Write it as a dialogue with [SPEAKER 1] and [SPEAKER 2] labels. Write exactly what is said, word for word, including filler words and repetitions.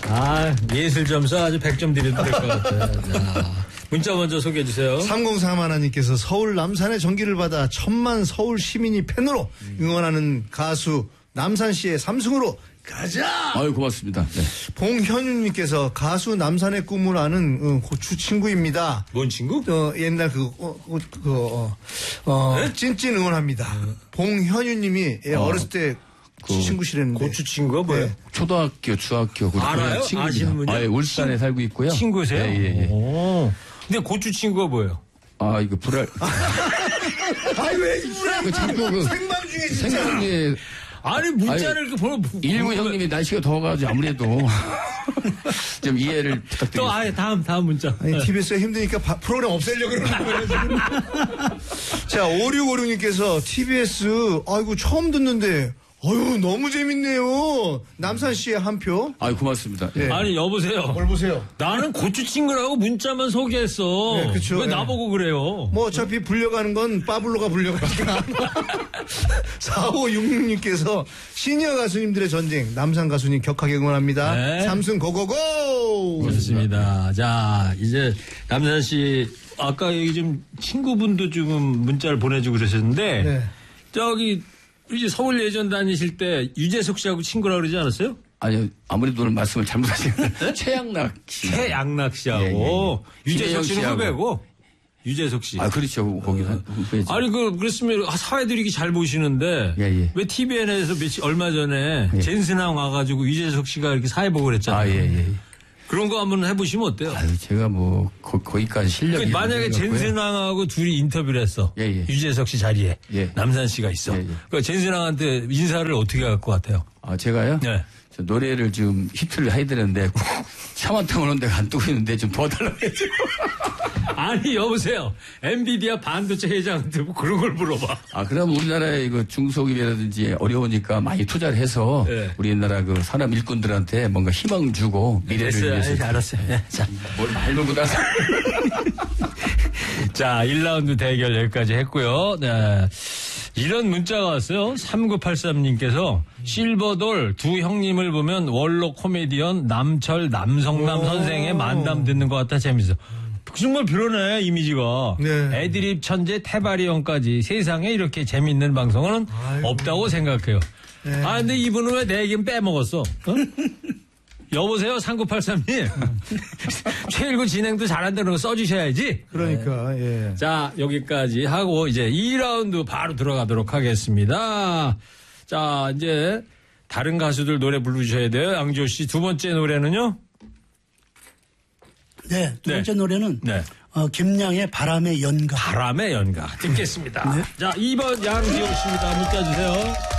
[SPEAKER 1] 아, 예술 점수 아주 백 점 드려도 될 것 같아요. 자, 문자 먼저 소개해 주세요.
[SPEAKER 2] 삼공삼 하나님께서 서울 남산의 전기를 받아 천만 서울 시민이 팬으로 응원하는 가수 남산 씨의 삼승으로 가자!
[SPEAKER 3] 아유, 고맙습니다. 네.
[SPEAKER 2] 봉현윤님께서 가수 남산의 꿈을 아는 어, 고추 친구입니다.
[SPEAKER 1] 뭔 친구?
[SPEAKER 2] 어, 옛날 그, 어, 그, 그, 어, 어,
[SPEAKER 1] 네?
[SPEAKER 2] 찐찐 응원합니다. 네. 봉현윤님이 예,
[SPEAKER 3] 어.
[SPEAKER 2] 어렸을 때 그 친구시랬는데.
[SPEAKER 1] 고추 친구가 뭐예요?
[SPEAKER 2] 네.
[SPEAKER 3] 초등학교, 중학교,
[SPEAKER 1] 알아요? 아시는 분이요?
[SPEAKER 3] 아, 예, 울산에
[SPEAKER 1] 친,
[SPEAKER 3] 살고 있고요.
[SPEAKER 1] 친구세요?
[SPEAKER 3] 예, 예, 예.
[SPEAKER 1] 오. 근데 고추 친구가 뭐예요?
[SPEAKER 3] 아, 이거 불알.
[SPEAKER 2] 아이, 왜 불알.
[SPEAKER 3] 그 자꾸 그
[SPEAKER 2] 생방 중에 진짜.
[SPEAKER 3] 생방 중에.
[SPEAKER 1] 아니, 문자를 이렇게 보면.
[SPEAKER 3] 일부 형님이 날씨가 더워가지고 아무래도 좀 이해를 부탁드립니다.
[SPEAKER 1] 또 아예 다음, 다음 문자.
[SPEAKER 2] 아니, 티비에스가 힘드니까 바, 프로그램 없애려고 그러는 거예요, 지금. 자, 오육오육님께서 티비에스, 아이고, 처음 듣는데, 어휴, 너무 재밌네요. 남산 씨의 한 표.
[SPEAKER 3] 아유, 고맙습니다.
[SPEAKER 2] 네.
[SPEAKER 1] 아니, 여보세요.
[SPEAKER 2] 뭘 보세요?
[SPEAKER 1] 나는 고추 친구라고 문자만 소개했어.
[SPEAKER 2] 네, 그쵸.
[SPEAKER 1] 왜
[SPEAKER 2] 네.
[SPEAKER 1] 나보고 그래요?
[SPEAKER 2] 뭐 어차피 불려가는 건 빠블로가 불려가니까. 사오육육님께서 시니어 가수님들의 전쟁, 남산 가수님 격하게 응원합니다.
[SPEAKER 1] 네.
[SPEAKER 2] 삼승 고고고!
[SPEAKER 1] 좋습니다. 자, 이제 남산 씨, 아까 여기 좀 친구분도 지금 문자를 보내주고 그러셨는데,
[SPEAKER 2] 네.
[SPEAKER 1] 저기, 이제 서울 예전 다니실 때 유재석 씨하고 친구라고 그러지 않았어요?
[SPEAKER 3] 아니요, 아무래도 오늘 말씀을 잘못하셨는데. 최양락 씨.
[SPEAKER 1] 최양락 씨하고,
[SPEAKER 3] 예, 예, 예.
[SPEAKER 1] 유재석 씨는
[SPEAKER 3] 씨하고.
[SPEAKER 1] 후배고, 유재석 씨.
[SPEAKER 3] 아, 그렇죠. 거기 후배죠.
[SPEAKER 1] 아니, 그, 그랬으면 사회들이 잘 보시는데,
[SPEAKER 3] 예, 예.
[SPEAKER 1] 왜 티비엔에서 며칠, 얼마 전에
[SPEAKER 3] 예.
[SPEAKER 1] 젠스랑 와가지고 유재석 씨가 이렇게 사회복을 했잖아요.
[SPEAKER 3] 아, 예, 예.
[SPEAKER 1] 그런 거 한번 해보시면 어때요?
[SPEAKER 3] 아유, 제가 뭐, 거, 거기까지 실력이.
[SPEAKER 1] 그 만약에 젠스랑하고 둘이 인터뷰를 했어.
[SPEAKER 3] 예, 예.
[SPEAKER 1] 유재석 씨 자리에.
[SPEAKER 3] 예.
[SPEAKER 1] 남산 씨가 있어.
[SPEAKER 3] 예, 예.
[SPEAKER 1] 그 젠스랑한테 인사를 어떻게 할 것 같아요?
[SPEAKER 3] 아, 제가요?
[SPEAKER 1] 네.
[SPEAKER 3] 저 노래를 좀 히트를 해야 되는데, 차만탕 오는 데가 안 뜨고 있는데 좀 도와달라고 했죠.
[SPEAKER 1] 아니, 여보세요. 엔비디아 반도체 회장한테 뭐 그런 걸 물어봐.
[SPEAKER 3] 아, 그럼 우리나라의 그 중소기업이라든지 어려우니까 많이 투자를 해서
[SPEAKER 1] 네.
[SPEAKER 3] 우리나라 그 산업 일꾼들한테 뭔가 희망 주고 미래를
[SPEAKER 1] 됐어요.
[SPEAKER 3] 위해서.
[SPEAKER 1] 아이, 알았어요. 네. 자.
[SPEAKER 3] 뭘 많이 놀고 나서.
[SPEAKER 1] 자, 일 라운드 대결 여기까지 했고요. 네. 이런 문자가 왔어요. 삼구팔삼님께서 실버돌 두 형님을 보면 원로 코미디언 남철 남성남 선생의 만담 듣는 것 같아 재밌어. 정말 그러네 이미지가.
[SPEAKER 2] 네.
[SPEAKER 1] 애드립 천재 태바리 형까지 세상에 이렇게 재밌는 방송은 아이고. 없다고 생각해요. 네. 아 근데 이분은 왜 내 얘기는 빼먹었어? 어? 여보세요 삼구팔삼님. 최일구 진행도 잘한다는 거 써주셔야지.
[SPEAKER 2] 그러니까 예.
[SPEAKER 1] 자 여기까지 하고 이제 이 라운드 바로 들어가도록 하겠습니다. 자 이제 다른 가수들 노래 부르셔야 돼요. 양지호 씨 두 번째 노래는요?
[SPEAKER 4] 네, 두 번째
[SPEAKER 1] 네.
[SPEAKER 4] 노래는
[SPEAKER 1] 네.
[SPEAKER 4] 어, 김양의 바람의 연가.
[SPEAKER 1] 바람의 연가 듣겠습니다. 네. 자 이 번 양지호 씨입니다. 문자 주세요.